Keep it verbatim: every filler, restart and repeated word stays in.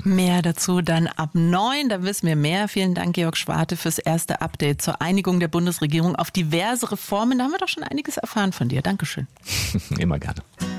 Mehr dazu dann ab neun, da wissen wir mehr. Vielen Dank, Georg Schwarte, fürs erste Update zur Einigung der Bundesregierung auf diverse Reformen. Da haben wir doch schon einiges erfahren von dir. Dankeschön. Immer gerne.